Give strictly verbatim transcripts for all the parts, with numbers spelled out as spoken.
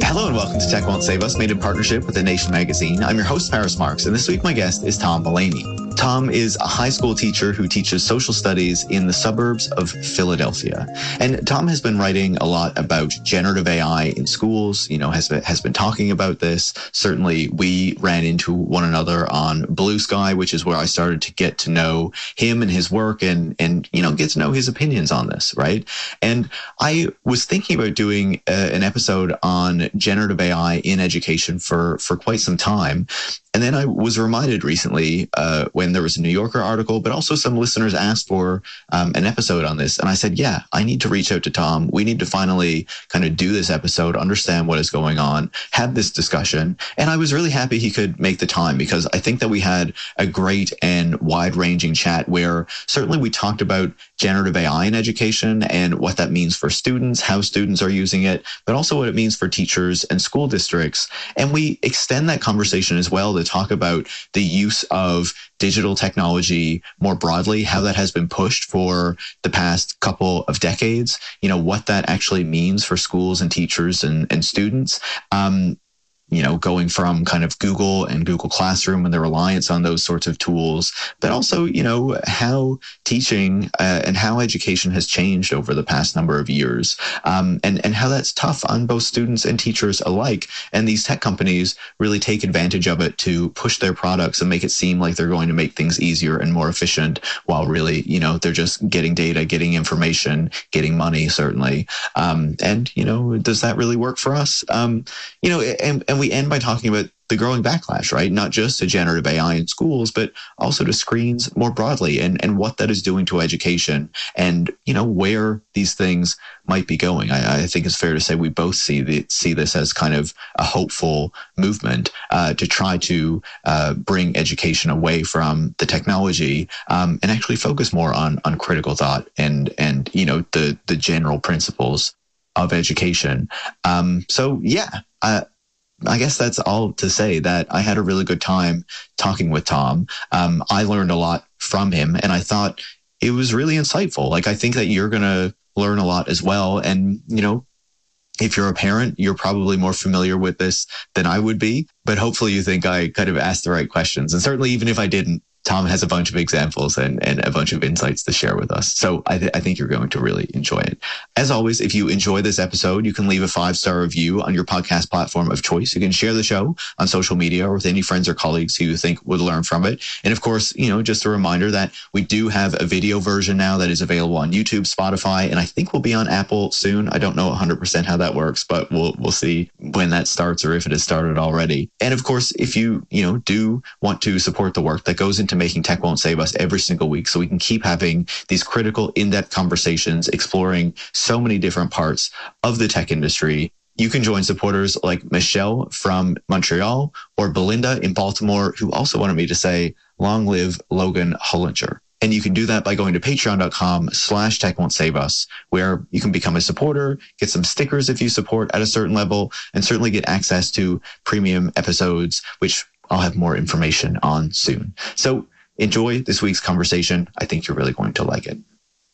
Hello and welcome to Tech Won't Save Us, made in partnership with The Nation magazine. I'm your host, Paris Marks, and this week my guest is Tom Mullaney. Tom is a high school teacher who teaches social studies in the suburbs of Philadelphia. And Tom has been writing a lot about generative A I in schools, you know, has, has been talking about this. Certainly, we ran into one another on Blue Sky, which is where I started to get to know him and his work and, and you know, get to know his opinions on this, right? And I was thinking about doing a, an episode on generative A I in education for, for quite some time. And then I was reminded recently uh, when there was a New Yorker article, but also some listeners asked for um, an episode on this. And I said, yeah, I need to reach out to Tom. We need to finally kind of do this episode, understand what is going on, have this discussion. And I was really happy he could make the time because I think that we had a great and wide-ranging chat where certainly we talked about generative A I in education and what that means for students, how students are using it, but also what it means for teachers and school districts. And we extend that conversation as well to talk about the use of digital technology more broadly, how that has been pushed for the past couple of decades, you know, what that actually means for schools and teachers and, and students. Um, you know, going from kind of Google and Google Classroom and the reliance on those sorts of tools, but also, you know, how teaching uh, and how education has changed over the past number of years, um, and, and how that's tough on both students and teachers alike. And these tech companies really take advantage of it to push their products and make it seem like they're going to make things easier and more efficient, while really, you know, they're just getting data, getting information, getting money, certainly. Um, and, you know, does that really work for us? Um, you know, and, and we end by talking about the growing backlash, right? Not just to generative A I in schools, but also to screens more broadly and, and what that is doing to education and, you know, where these things might be going. I, I think it's fair to say we both see the, see this as kind of a hopeful movement uh, to try to uh, bring education away from the technology um, and actually focus more on, on critical thought and, and, you know, the, the general principles of education. Um, so, yeah, uh, I guess that's all to say that I had a really good time talking with Tom. Um, I learned a lot from him and I thought it was really insightful. Like, I think that you're going to learn a lot as well. And, you know, if you're a parent, you're probably more familiar with this than I would be, but hopefully you think I kind of asked the right questions. And certainly even if I didn't, Tom has a bunch of examples and, and a bunch of insights to share with us. So I, th- I think you're going to really enjoy it. As always, if you enjoy this episode, you can leave a five-star review on your podcast platform of choice. You can share the show on social media or with any friends or colleagues who you think would learn from it. And of course, you know, just a reminder that we do have a video version now that is available on YouTube, Spotify, and I think we'll be on Apple soon. I don't know one hundred percent how that works, but we'll we'll see when that starts or if it has started already. And of course, if you, you know, do want to support the work that goes into making Tech Won't Save Us every single week so we can keep having these critical, in-depth conversations exploring so many different parts of the tech industry, you can join supporters like Michelle from Montreal or Belinda in Baltimore, who also wanted me to say, long live Logan Hollinger. And you can do that by going to patreon.com slash tech won't save us, where you can become a supporter, get some stickers if you support at a certain level, and certainly get access to premium episodes, which I'll have more information on soon. So enjoy this week's conversation. I think you're really going to like it.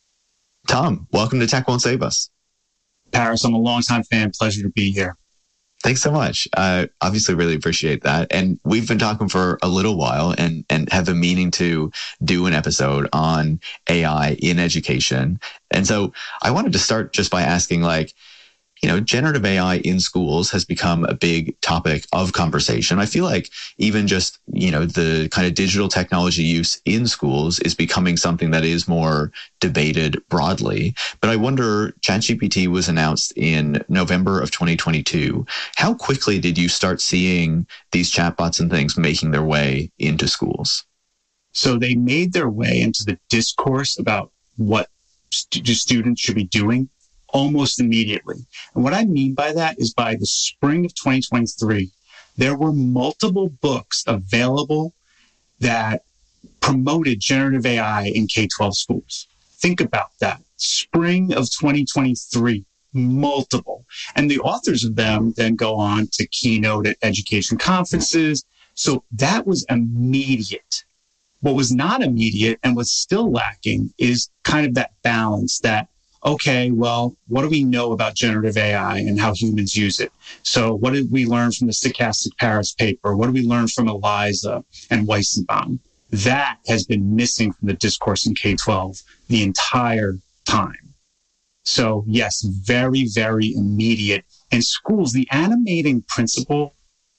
Tom, welcome to Tech Won't Save Us. Paris, I'm a longtime fan. Pleasure to be here. Thanks so much. Uh, obviously, really appreciate that. And we've been talking for a little while and, and have been meaning to do an episode on A I in education. And so I wanted to start just by asking, like, you know, generative A I in schools has become a big topic of conversation. I feel like even just, you know, the kind of digital technology use in schools is becoming something that is more debated broadly. But I wonder, ChatGPT was announced in November of twenty twenty-two. How quickly did you start seeing these chatbots and things making their way into schools? So they made their way into the discourse about what st- students should be doing almost immediately. And what I mean by that is by the spring of twenty twenty-three, there were multiple books available that promoted generative A I in K twelve schools. Think about that. Spring of twenty twenty-three, multiple. And the authors of them then go on to keynote at education conferences. So that was immediate. What was not immediate and was still lacking is kind of that balance that, okay, well, what do we know about generative A I and how humans use it? So what did we learn from the Stochastic Paris paper? What did we learn from Eliza and Weissenbaum? That has been missing from the discourse in K twelve the entire time. So yes, very, very immediate. And schools, the animating principle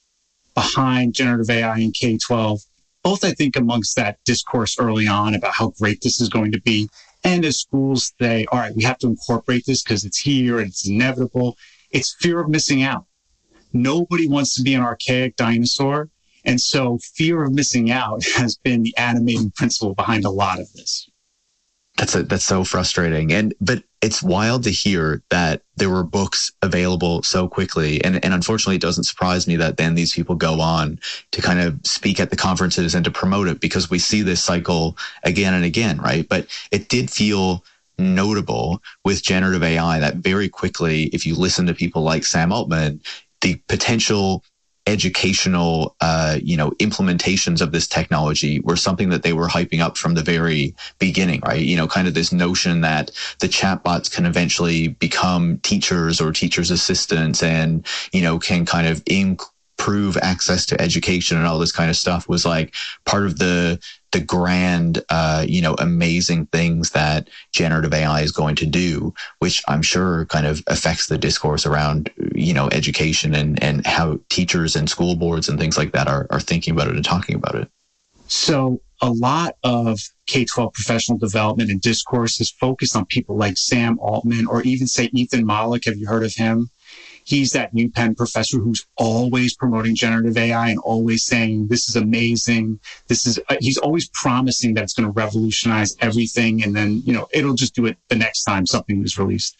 behind generative A I in K twelve, both I think amongst that discourse early on about how great this is going to be, and as schools say, all right, we have to incorporate this because it's here and it's inevitable. It's fear of missing out. Nobody wants to be an archaic dinosaur. And so fear of missing out has been the animating principle behind a lot of this. That's a, that's so frustrating. And but it's wild to hear that there were books available so quickly. And, and unfortunately, it doesn't surprise me that then these people go on to kind of speak at the conferences and to promote it, because we see this cycle again and again, right? But it did feel notable with generative A I that very quickly, if you listen to people like Sam Altman, the potential educational, uh, you know, implementations of this technology were something that they were hyping up from the very beginning, right? You know, kind of this notion that the chatbots can eventually become teachers or teachers' assistants and, you know, can kind of improve access to education and all this kind of stuff was like part of the the grand, uh, you know, amazing things that generative A I is going to do, which I'm sure kind of affects the discourse around, you know, education and, and how teachers and school boards and things like that are, are thinking about it and talking about it. So a lot of K twelve professional development and discourse is focused on people like Sam Altman or even say Ethan Mollick. Have you heard of him? He's that UPenn professor who's always promoting generative A I and always saying, this is amazing. This is, uh, he's always promising that it's going to revolutionize everything. And then, you know, it'll just do it the next time something is released.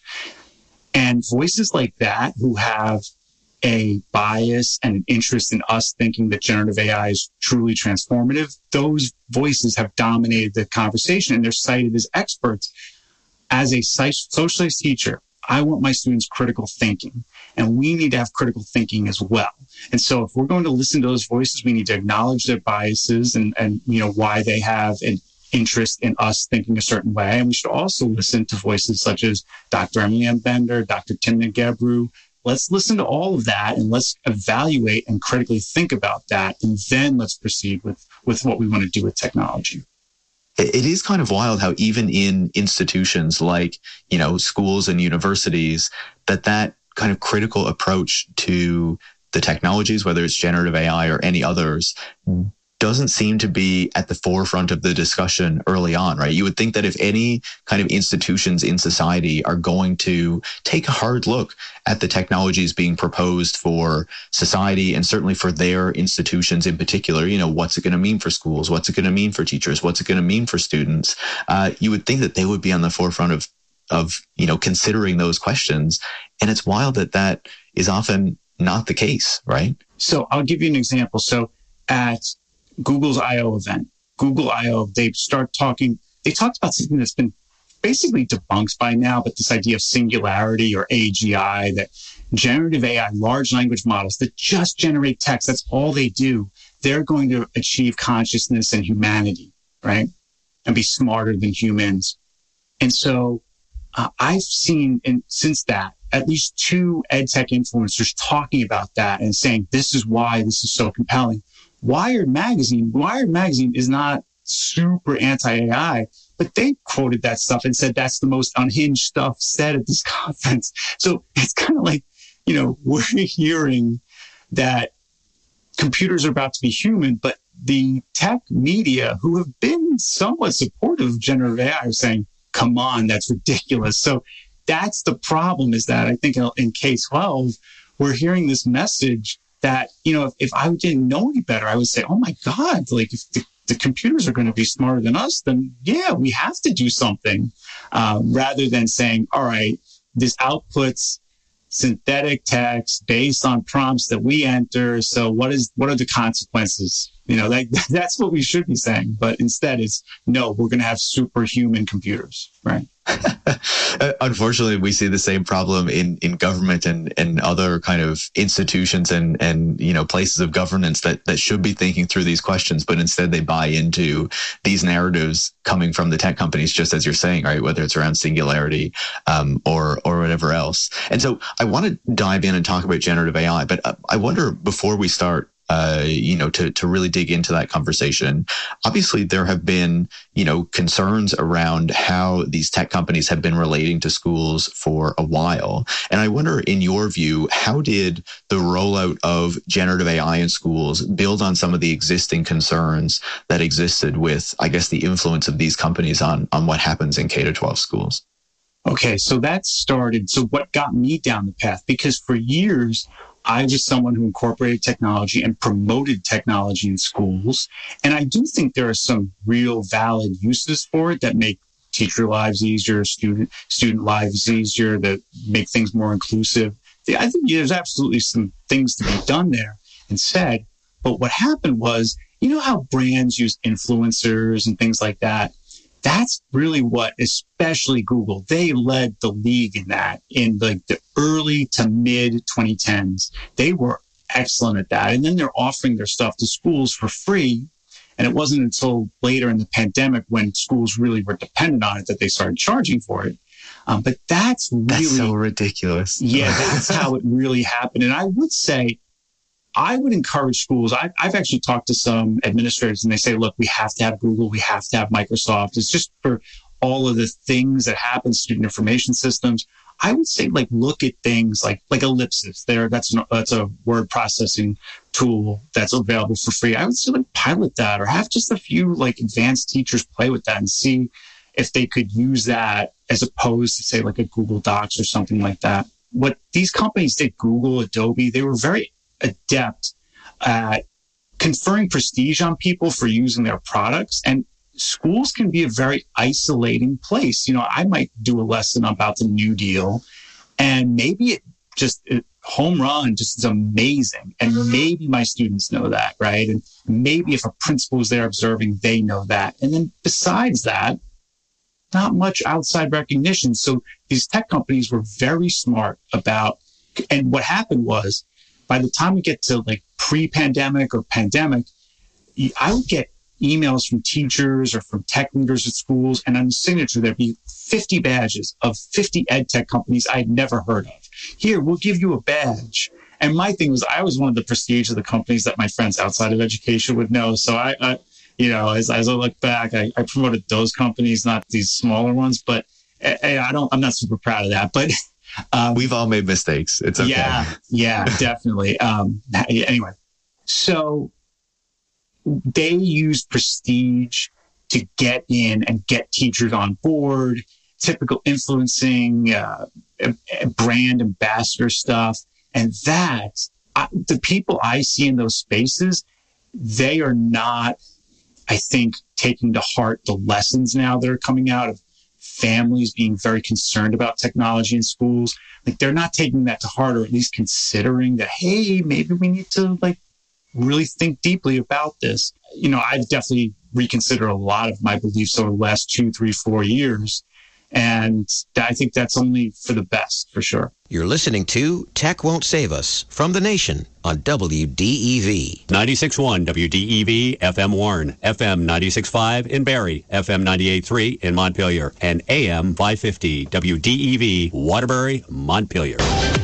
And voices like that who have a bias and an interest in us thinking that generative A I is truly transformative, those voices have dominated the conversation and they're cited as experts. As a socialized teacher, I want my students critical thinking, and we need to have critical thinking as well. And so if we're going to listen to those voices, we need to acknowledge their biases and, and you know, why they have an interest in us thinking a certain way. And we should also listen to voices such as Doctor Emily M. Bender, Doctor Timnit Gebru. Let's listen to all of that and let's evaluate and critically think about that. And then let's proceed with, with what we want to do with technology. It is kind of wild how even in institutions like, you know, schools and universities, that that kind of critical approach to the technologies, whether it's generative A I or any others, doesn't seem to be at the forefront of the discussion early on, right? You would think that if any kind of institutions in society are going to take a hard look at the technologies being proposed for society and certainly for their institutions in particular, you know, what's it going to mean for schools? What's it going to mean for teachers? What's it going to mean for students? Uh, you would think that they would be on the forefront of, of, you know, considering those questions. And it's wild that that is often not the case, right? So I'll give you an example. So at Google's I O event, Google I O, they start talking, they talked about something that's been basically debunked by now, but this idea of singularity or A G I, that generative A I, large language models that just generate text, that's all they do. They're going to achieve consciousness and humanity, right? And be smarter than humans. And so uh, I've seen in, since that, at least two ed tech influencers talking about that and saying, this is why this is so compelling. Wired magazine, Wired magazine is not super anti-A I, but they quoted that stuff and said that's the most unhinged stuff said at this conference. So it's kind of like, you know, we're hearing that computers are about to be human, but the tech media who have been somewhat supportive of generative A I are saying, come on, that's ridiculous. So that's the problem, is that I think in K twelve, we're hearing this message that, you know, if, if I didn't know any better, I would say, oh my God, like if the, the computers are going to be smarter than us, then yeah, we have to do something, um, rather than saying, all right, this outputs synthetic text based on prompts that we enter. So what is, what are the consequences? You know, like, that's what we should be saying. But instead, it's no, we're going to have superhuman computers, right? Unfortunately, we see the same problem in, in government and, and other kind of institutions and, and, you know, places of governance that, that should be thinking through these questions, but instead they buy into these narratives coming from the tech companies, just as you're saying, right? Whether it's around singularity um, or, or whatever else. And so I want to dive in and talk about generative A I, but I wonder, before we start, Uh, you know, to, to really dig into that conversation. Obviously, there have been, you know, concerns around how these tech companies have been relating to schools for a while. And I wonder, in your view, how did the rollout of generative A I in schools build on some of the existing concerns that existed with, I guess, the influence of these companies on, on what happens in K to twelve schools? Okay, so that started, so what got me down the path, because for years, I was someone who incorporated technology and promoted technology in schools. And I do think there are some real valid uses for it that make teacher lives easier, student student lives easier, that make things more inclusive. I think there's absolutely some things to be done there and said. But what happened was, you know how brands use influencers and things like that? That's really what, especially Google, they led the league in that in like the early to mid twenty tens. They were excellent at that. And then they're offering their stuff to schools for free. And it wasn't until later in the pandemic, when schools really were dependent on it, that they started charging for it. Um, but that's really... That's so ridiculous. Yeah, that's how it really happened. And I would say, I would encourage schools. I, I've actually talked to some administrators and they say, look, we have to have Google. We have to have Microsoft. It's just for all of the things that happen, student information systems. I would say, like, look at things like, like Ellipsis there. That's, an, that's a word processing tool that's available for free. I would say, like, pilot that, or have just a few like advanced teachers play with that and see if they could use that as opposed to, say, like a Google Docs or something like that. What these companies did, Google, Adobe, they were very adept at conferring prestige on people for using their products. And schools can be a very isolating place. You know, I might do a lesson about the New Deal, and maybe it just it, home run just is amazing. And maybe my students know that, right? And maybe if a principal is there observing, they know that. And then besides that, not much outside recognition. So these tech companies were very smart about, and what happened was, by the time we get to like pre-pandemic or pandemic, I would get emails from teachers or from tech leaders at schools, and on the signature, there'd be fifty badges of fifty ed tech companies I'd never heard of. Here, we'll give you a badge. And my thing was, I was one of the prestige of the companies that my friends outside of education would know. So I, I you know, as, as I look back, I, I promoted those companies, not these smaller ones. But I, I don't, I'm not super proud of that. But Um, We've all made mistakes. It's okay. Yeah, yeah, definitely. Um, anyway, so they used prestige to get in and get teachers on board, typical influencing, uh, brand ambassador stuff. And that, I, the people I see in those spaces, they are not, I think, taking to heart the lessons now that are coming out of families being very concerned about technology in schools. Like, they're not taking that to heart, or at least considering that, hey, maybe we need to like really think deeply about this. You know, I've definitely reconsidered a lot of my beliefs over the last two, three, four years. And I think that's only for the best, for sure. You're listening to Tech Won't Save Us from The Nation on W D E V. ninety-six point one W D E V, F M Warren, F M ninety-six point five in Barrie, F M ninety-eight point three in Montpelier, and A M five fifty W D E V, Waterbury, Montpelier.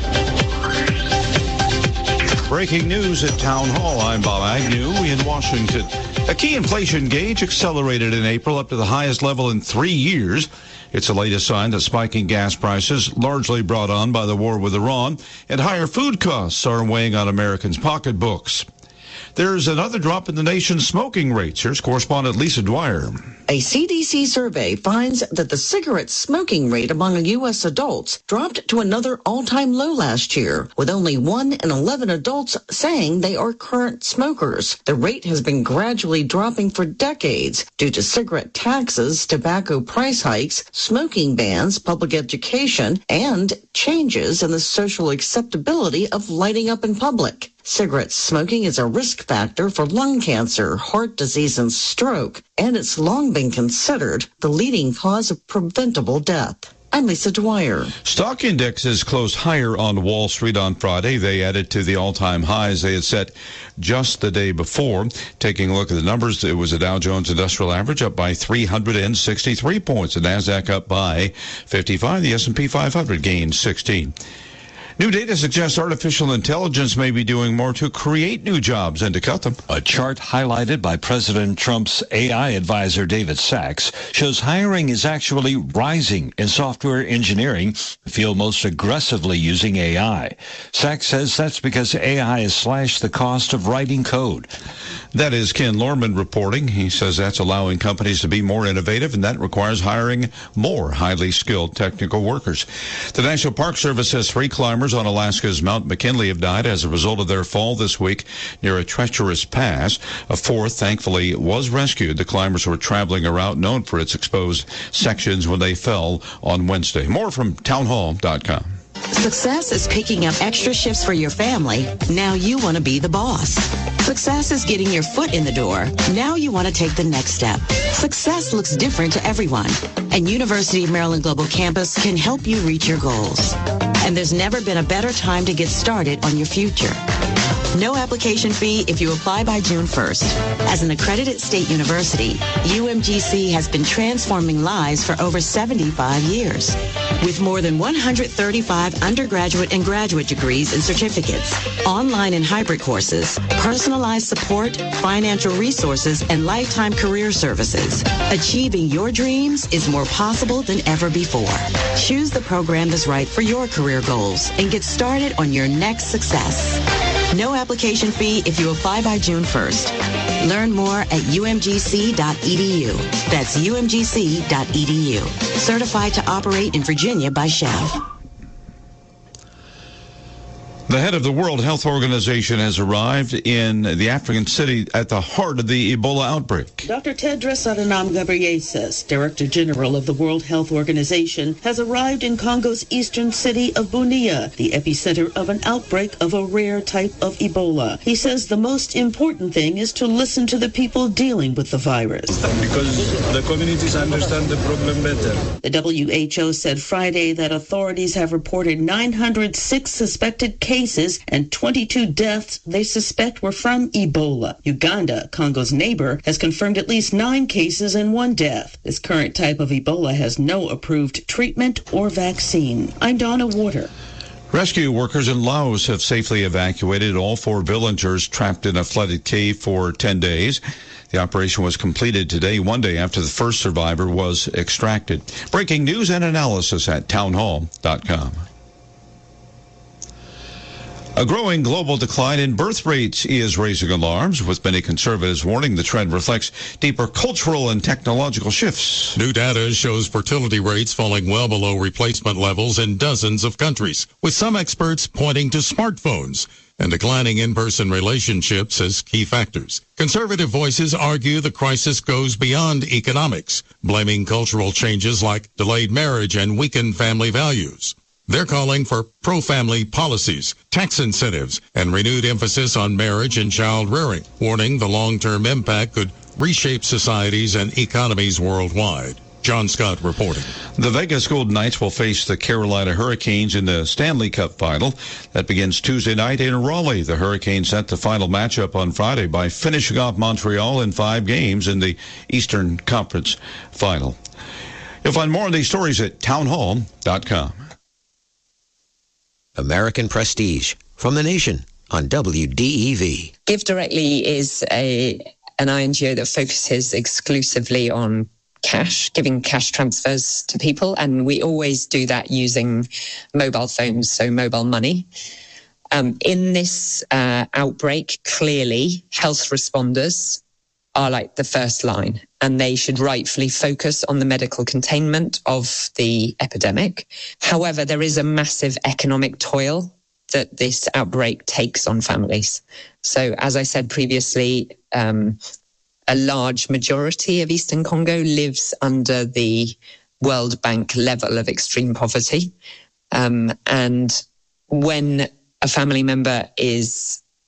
Breaking news at Town Hall. I'm Bob Agnew in Washington. A key inflation gauge accelerated in April up to the highest level in three years. It's the latest sign that spiking gas prices, largely brought on by the war with Iran, and higher food costs are weighing on Americans' pocketbooks. There's another drop in the nation's smoking rates. Here's correspondent Lisa Dwyer. A C D C survey finds that the cigarette smoking rate among U S adults dropped to another all-time low last year, with only one in eleven adults saying they are current smokers. The rate has been gradually dropping for decades due to cigarette taxes, tobacco price hikes, smoking bans, public education, and changes in the social acceptability of lighting up in public. Cigarette smoking is a risk factor for lung cancer, heart disease, and stroke, and it's long been considered the leading cause of preventable death. I'm Lisa Dwyer. Stock indexes closed higher on Wall Street on Friday. They added to the all-time highs they had set just the day before. Taking a look at the numbers, it was a Dow Jones Industrial Average up by three hundred sixty-three points. The Nasdaq up by fifty-five. The S and P five hundred gained sixteen. New data suggests artificial intelligence may be doing more to create new jobs than to cut them. A chart highlighted by President Trump's A I advisor David Sachs shows hiring is actually rising in software engineering, the field most aggressively using A I. Sachs says that's because A I has slashed the cost of writing code. That is Ken Lorman reporting. He says that's allowing companies to be more innovative, and that requires hiring more highly skilled technical workers. The National Park Service says three climbers on Alaska's Mount McKinley have died as a result of their fall this week near a treacherous pass. A fourth, thankfully, was rescued. The climbers were traveling a route known for its exposed sections when they fell on Wednesday. More from townhall dot com. Success is picking up extra shifts for your family. Now you want to be the boss. Success is getting your foot in the door. Now you want to take the next step. Success looks different to everyone, and University of Maryland Global Campus can help you reach your goals. And there's never been a better time to get started on your future. No application fee if you apply by June first. As an accredited state university, U M G C has been transforming lives for over seventy-five years. With more than one hundred thirty-five undergraduate and graduate degrees and certificates, online and hybrid courses, personalized support, financial resources, and lifetime career services, achieving your dreams is more possible than ever before. Choose the program that's right for your career goals and get started on your next success. No application fee if you apply by June first. Learn more at U M G C dot E D U. That's U M G C dot E D U. Certified to operate in Virginia by Shell. The head of the World Health Organization has arrived in the African city at the heart of the Ebola outbreak. Doctor Tedros Adhanom Ghebreyesus, Director General of the World Health Organization, has arrived in Congo's eastern city of Bunia, the epicenter of an outbreak of a rare type of Ebola. He says the most important thing is to listen to the people dealing with the virus. Because the communities understand the problem better. The W H O said Friday that authorities have reported nine hundred six suspected cases cases and twenty-two deaths they suspect were from Ebola. Uganda, Congo's neighbor, has confirmed at least nine cases and one death. This current type of Ebola has no approved treatment or vaccine. I'm Donna Warder. Rescue workers in Laos have safely evacuated all four villagers trapped in a flooded cave for ten days. The operation was completed today, one day after the first survivor was extracted. Breaking news and analysis at townhall dot com. A growing global decline in birth rates is raising alarms, with many conservatives warning the trend reflects deeper cultural and technological shifts. New data shows fertility rates falling well below replacement levels in dozens of countries, with some experts pointing to smartphones and declining in-person relationships as key factors. Conservative voices argue the crisis goes beyond economics, blaming cultural changes like delayed marriage and weakened family values. They're calling for pro-family policies, tax incentives, and renewed emphasis on marriage and child rearing, warning the long-term impact could reshape societies and economies worldwide. John Scott reporting. The Vegas Golden Knights will face the Carolina Hurricanes in the Stanley Cup final. That begins Tuesday night in Raleigh. The Hurricanes set the final matchup on Friday by finishing off Montreal in five games in the Eastern Conference final. You'll find more on these stories at townhall dot com. American Prestige from the Nation on W D E V. Give Directly is a an I N G O that focuses exclusively on cash, giving cash transfers to people, and we always do that using mobile phones, so mobile money. Um, in this uh, outbreak, clearly, health responders are like the first line, and they should rightfully focus on the medical containment of the epidemic. However, there is a massive economic toil that this outbreak takes on families. So, as I said previously, um, a large majority of Eastern Congo lives under the World Bank level of extreme poverty. Um, and when a family member is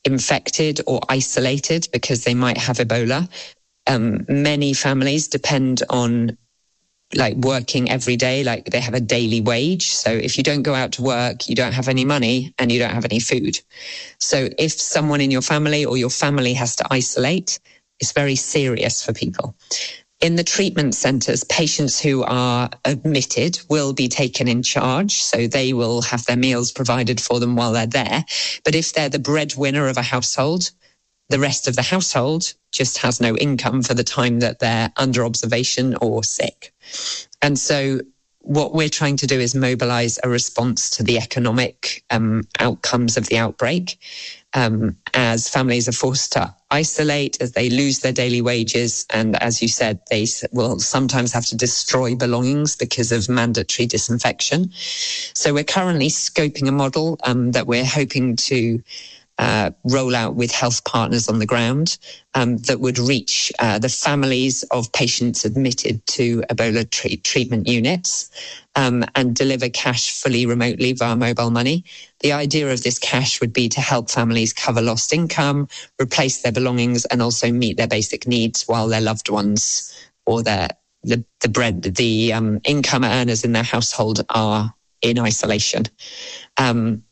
infected or isolated because they might have Ebola. Um, many families depend on like working every day, like they have a daily wage. So if you don't go out to work, you don't have any money and you don't have any food. So if someone in your family or your family has to isolate, it's very serious for people. In the treatment centres, patients who are admitted will be taken in charge. So they will have their meals provided for them while they're there. But if they're the breadwinner of a household, the rest of the household just has no income for the time that they're under observation or sick. And so what we're trying to do is mobilize a response to the economic um, outcomes of the outbreak. Um, as families are forced to isolate, as they lose their daily wages, and as you said, they will sometimes have to destroy belongings because of mandatory disinfection. So we're currently scoping a model um, that we're hoping to Uh, roll out with health partners on the ground um, that would reach uh, the families of patients admitted to Ebola tre- treatment units um, and deliver cash fully remotely via mobile money. The idea of this cash would be to help families cover lost income, replace their belongings, and also meet their basic needs while their loved ones or their the, the bread, the um, income earners in their household are in isolation. Um,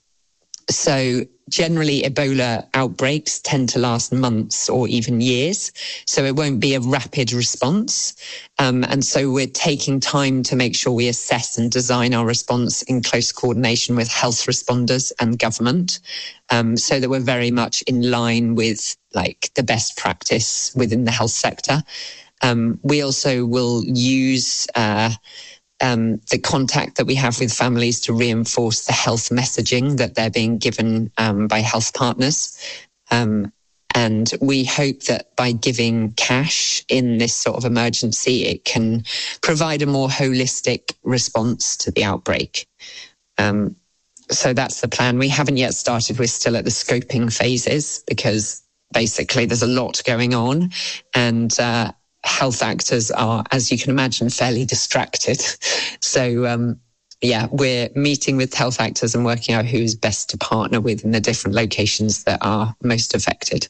so generally, Ebola outbreaks tend to last months or even years, so it won't be a rapid response. Um, and so we're taking time to make sure we assess and design our response in close coordination with health responders and government, um, so that we're very much in line with like the best practice within the health sector. Um, we also will use uh, Um, the contact that we have with families to reinforce the health messaging that they're being given um, by health partners. Um, and we hope that by giving cash in this sort of emergency, it can provide a more holistic response to the outbreak. Um, so that's the plan. We haven't yet started. We're still at the scoping phases because basically there's a lot going on, and uh, health actors are, as you can imagine, fairly distracted. So, um, yeah, we're meeting with health actors and working out who's best to partner with in the different locations that are most affected.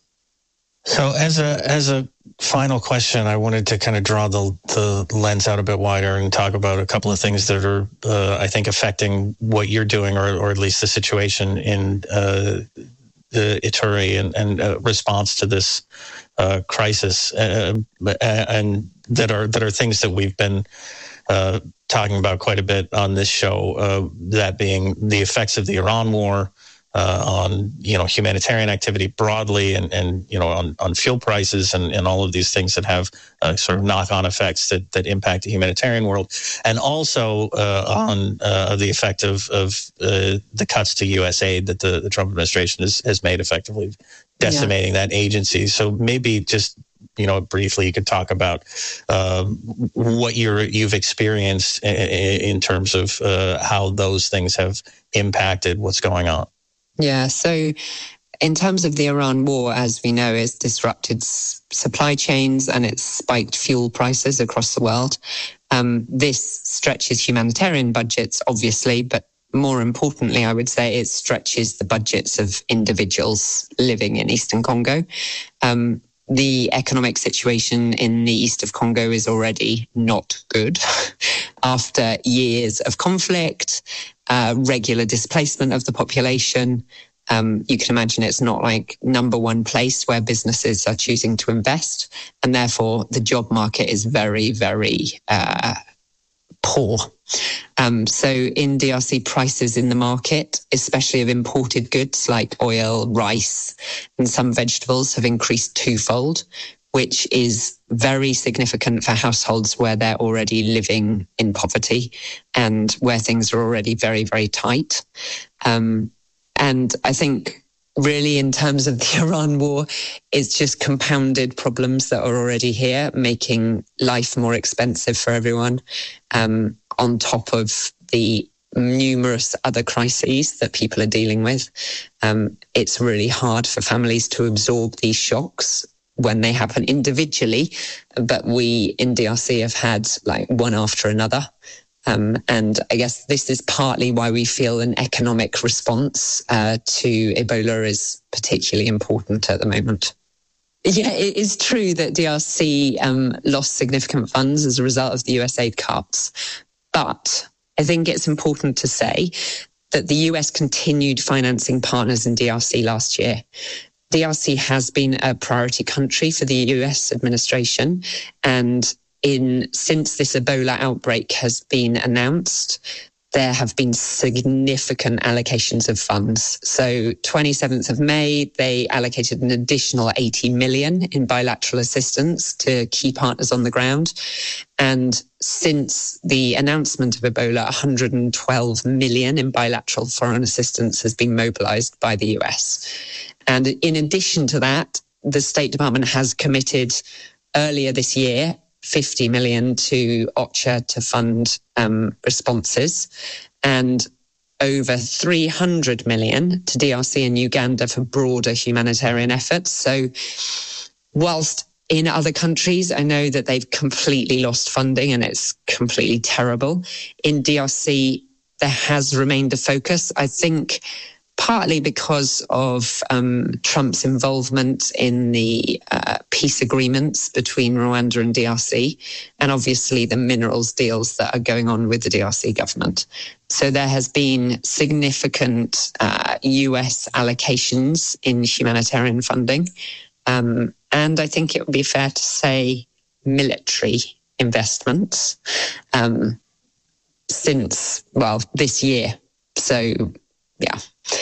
So as a as a final question, I wanted to kind of draw the, the lens out a bit wider and talk about a couple of things that are, uh, I think, affecting what you're doing, or, or at least the situation in uh, the Ituri and, and uh, response to this Uh, crisis, uh, and that are that are things that we've been uh, talking about quite a bit on this show. Uh, that being the effects of the Iran war uh, on you know humanitarian activity broadly, and, and you know on, on fuel prices and, and all of these things that have uh, sort of knock-on effects that, that impact the humanitarian world, and also uh, on uh, the effect of of uh, the cuts to U S aid that the, the Trump administration has, has made, effectively decimating yeah. that agency. So maybe just, you know, briefly you could talk about uh, what you're, you've experienced in, in terms of uh, how those things have impacted what's going on. Yeah, so in terms of the Iran war, as we know, it's disrupted s- supply chains and it's spiked fuel prices across the world. Um, this stretches humanitarian budgets, obviously, but more importantly, I would say it stretches the budgets of individuals living in Eastern Congo. Um, the economic situation in the east of Congo is already not good. After years of conflict, uh, regular displacement of the population, um, you can imagine it's not like number one place where businesses are choosing to invest. And therefore, the job market is very, very uh, poor. Um, so in D R C, prices in the market, especially of imported goods like oil, rice, and some vegetables, have increased twofold, which is very significant for households where they're already living in poverty and where things are already very, very tight. Um, and I think really in terms of the Iran war, it's just compounded problems that are already here, making life more expensive for everyone, um, on top of the numerous other crises that people are dealing with. Um, it's really hard for families to absorb these shocks when they happen individually, but we in D R C have had like one after another. Um, and I guess this is partly why we feel an economic response uh, to Ebola is particularly important at the moment. Yeah, it is true that D R C um, lost significant funds as a result of the U S aid cuts. But I think it's important to say that the U S continued financing partners in D R C last year. D R C has been a priority country for the U S administration, and in since this Ebola outbreak has been announced, there have been significant allocations of funds. So twenty-seventh of May, they allocated an additional eighty million in bilateral assistance to key partners on the ground. And since the announcement of Ebola, one hundred twelve million in bilateral foreign assistance has been mobilized by the U S. And in addition to that, the State Department has committed earlier this year fifty million to OCHA to fund um, responses, and over three hundred million to D R C and Uganda for broader humanitarian efforts. So whilst in other countries, I know that they've completely lost funding and it's completely terrible, in D R C, there has remained a focus. I think partly because of um, Trump's involvement in the uh, peace agreements between Rwanda and D R C, and obviously the minerals deals that are going on with the D R C government. So there has been significant uh, U S allocations in humanitarian funding. Um, and I think it would be fair to say military investments um, since, well, this year. So, yeah.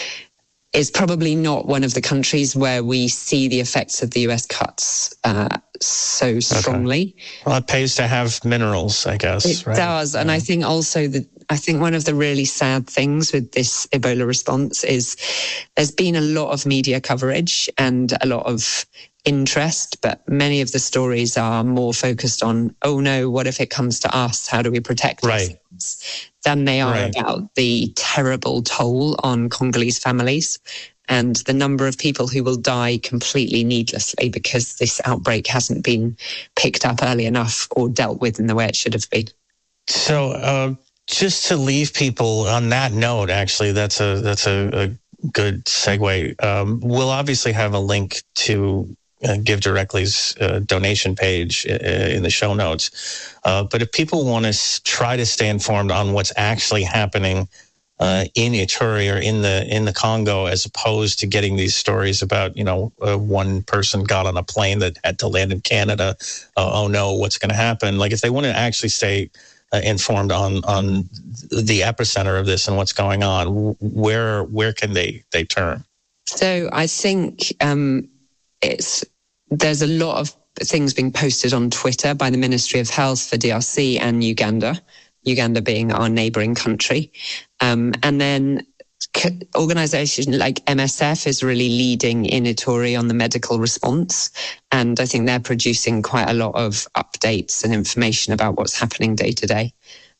Is probably not one of the countries where we see the effects of the U S cuts uh, so strongly. Okay. Well, it pays to have minerals, I guess. It right? does. And I think also that I think one of the really sad things with this Ebola response is there's been a lot of media coverage and a lot of interest, but many of the stories are more focused on, oh no, what if it comes to us? How do we protect right. ourselves? Than they are right. about the terrible toll on Congolese families and the number of people who will die completely needlessly because this outbreak hasn't been picked up early enough or dealt with in the way it should have been. So uh, just to leave people on that note, actually, that's a that's a, a good segue. Um, we'll obviously have a link to Uh, Give Directly's uh, donation page uh, in the show notes. Uh, but if people want to s- try to stay informed on what's actually happening uh, in Ituri or in the in the Congo, as opposed to getting these stories about, you know, uh, one person got on a plane that had to land in Canada. Uh, oh no, what's going to happen? Like if they want to actually stay uh, informed on on the epicenter of this and what's going on, where where can they they turn? So I think. Um It's there's a lot of things being posted on Twitter by the Ministry of Health for D R C and Uganda, Uganda being our neighboring country. Um, and then organizations like M S F is really leading in Ituri on the medical response. And I think they're producing quite a lot of updates and information about what's happening day to day.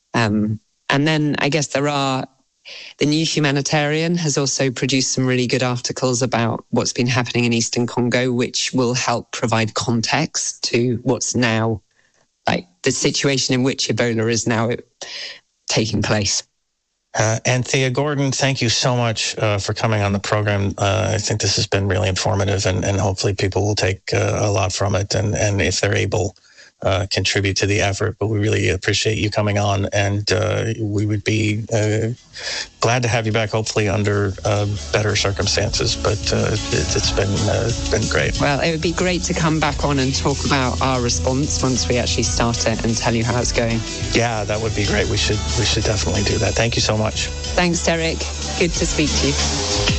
Um, and then I guess there are The New Humanitarian has also produced some really good articles about what's been happening in Eastern Congo, which will help provide context to what's now, like the situation in which Ebola is now taking place. Uh, Anthea Gordon, thank you so much uh, for coming on the program. Uh, I think this has been really informative, and, and hopefully people will take uh, a lot from it, and, and if they're able, Uh, contribute to the effort. But we really appreciate you coming on, and uh, we would be uh, glad to have you back, hopefully under uh, better circumstances. But uh, it, it's been uh, been great. Well, it would be great to come back on and talk about our response once we actually start it and tell you how it's going. Yeah, that would be great. We should we should definitely do that. Thank you so much. Thanks, Derek. Good to speak to you.